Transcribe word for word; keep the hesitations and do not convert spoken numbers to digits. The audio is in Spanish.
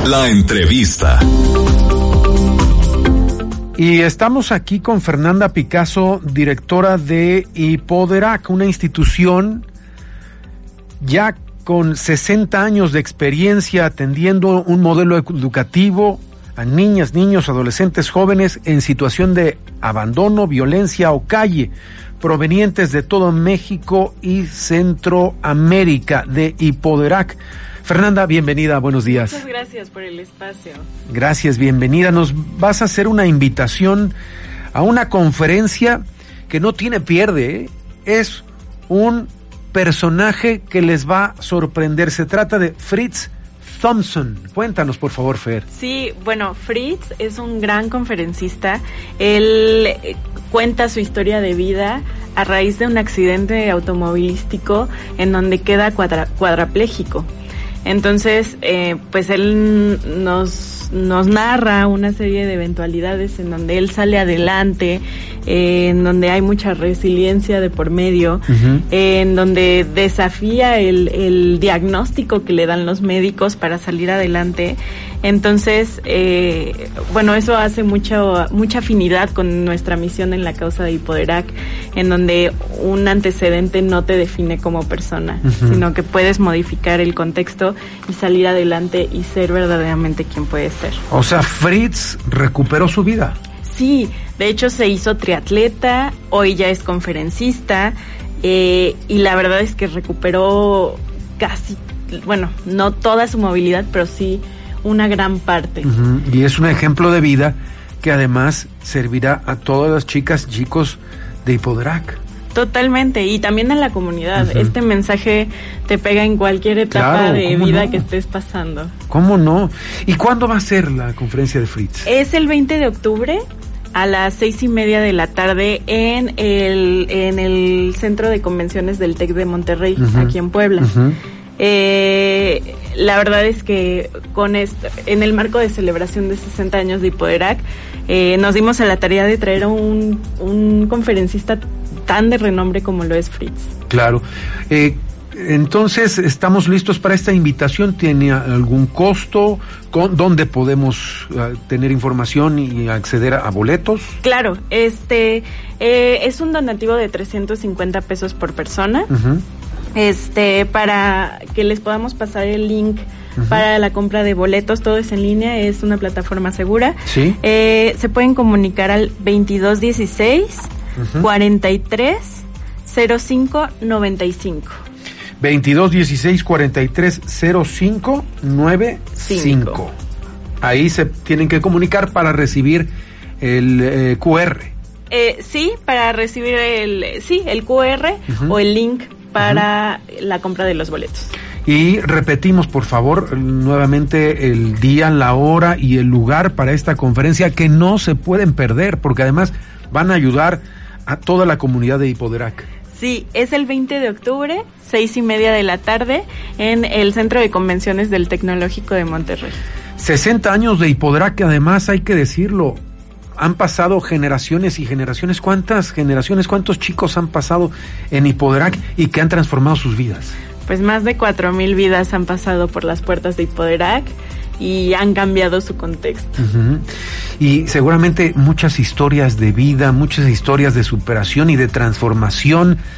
La entrevista. Y estamos aquí con Fernanda Picasso, directora de Hipoderac, una institución ya con sesenta años de experiencia atendiendo un modelo educativo a niñas, niños, adolescentes, jóvenes en situación de abandono, violencia o calle, provenientes de todo México y Centroamérica, de Hipoderac. Fernanda, bienvenida, buenos días. Muchas gracias por el espacio. Gracias, bienvenida. Nos vas a hacer una invitación a una conferencia que no tiene pierde, ¿eh? Es un personaje que les va a sorprender. Se trata de Fritz Thompson. Cuéntanos, por favor, Fer. Sí, bueno, Fritz es un gran conferencista. Él eh, cuenta su historia de vida a raíz de un accidente automovilístico en donde queda cuadra, cuadrapléjico. Entonces, eh, pues él nos, nos narra una serie de eventualidades en donde él sale adelante, eh, en donde hay mucha resiliencia de por medio, uh-huh. eh, en donde desafía el, el diagnóstico que le dan los médicos para salir adelante. Entonces, eh, bueno, eso hace mucho, mucha afinidad con nuestra misión en la causa de Hipoderac, en donde un antecedente no te define como persona, uh-huh. sino que puedes modificar el contexto y salir adelante y ser verdaderamente quien puedes ser. O sea, Fritz recuperó su vida. Sí, de hecho se hizo triatleta, hoy ya es conferencista, eh, y la verdad es que recuperó casi, bueno, no toda su movilidad, pero sí una gran parte. Uh-huh. Y es un ejemplo de vida que además servirá a todas las chicas y chicos de Hipoderac. Totalmente, y también a la comunidad. Uh-huh. Este mensaje te pega en cualquier etapa claro, de vida no? que estés pasando. ¿Cómo no? ¿Y cuándo va a ser la conferencia de Fritz? Es el veinte de octubre a las seis y media de la tarde en el, en el Centro de Convenciones del TEC de Monterrey, uh-huh. aquí en Puebla. Uh-huh. Eh, la verdad es que con esto, en el marco de celebración de sesenta años de Hipoderac, eh, nos dimos a la tarea de traer a un, un conferencista tan de renombre como lo es Fritz. Claro. Eh, entonces, ¿estamos listos para esta invitación? ¿Tiene algún costo? ¿Con, ¿Dónde podemos uh, tener información y acceder a, a boletos? Claro, este eh, es un donativo de trescientos cincuenta pesos por persona. Uh-huh. Este, para que les podamos pasar el link uh-huh. para la compra de boletos, todo es en línea, es una plataforma segura. Sí. Eh, se pueden comunicar al veintidós dieciséis uh-huh. cuarenta y tres cero cinco noventa y cinco. veintidós dieciséis cuarenta y tres cero cinco noventa y cinco. Ahí se tienen que comunicar para recibir el eh, cu erre. Eh, sí, para recibir el, sí, el cu erre uh-huh. o el link para uh-huh. la compra de los boletos. Y repetimos, por favor, nuevamente el día, la hora y el lugar para esta conferencia que no se pueden perder, porque además van a ayudar a toda la comunidad de Hipoderac. Sí, es el veinte de octubre, seis y media de la tarde, en el Centro de Convenciones del Tecnológico de Monterrey. sesenta años de Hipoderac, que además hay que decirlo, han pasado generaciones y generaciones. ¿Cuántas generaciones, cuántos chicos han pasado en Hipoderac y que han transformado sus vidas? Pues más de cuatro mil vidas han pasado por las puertas de Hipoderac y han cambiado su contexto. Uh-huh. Y seguramente muchas historias de vida, muchas historias de superación y de transformación